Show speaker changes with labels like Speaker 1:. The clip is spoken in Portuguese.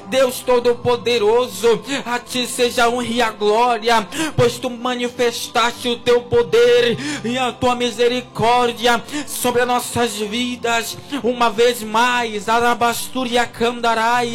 Speaker 1: Deus Todo-Poderoso, a Ti seja a honra e a glória, pois Tu manifestaste o Teu poder e a Tua misericórdia sobre as nossas vidas. Uma vez mais, Arabastúria Candaraia,